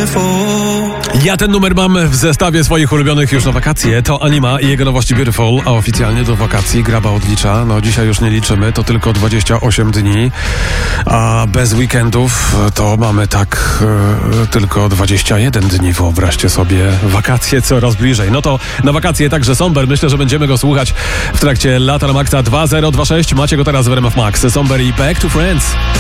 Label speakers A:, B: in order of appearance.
A: beautiful.
B: Ja ten numer mam w zestawie swoich ulubionych już na wakacje. To Anima i jego nowości Beautiful, a oficjalnie do wakacji Graba odlicza. No dzisiaj już nie liczymy, to tylko 28 dni, a bez weekendów to mamy tylko 21 dni. Wyobraźcie sobie, wakacje coraz bliżej. No to na wakacje także Somber. Myślę, że będziemy go słuchać w trakcie lata na Maxa 2026. Macie go teraz w RMF Max. Somber i Back to Friends.